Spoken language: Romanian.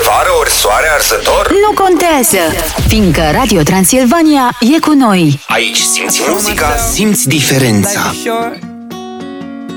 vară ori soare arzător? Nu contează, fiindcă Radio Transilvania e cu noi. Aici simți muzica, simți diferența.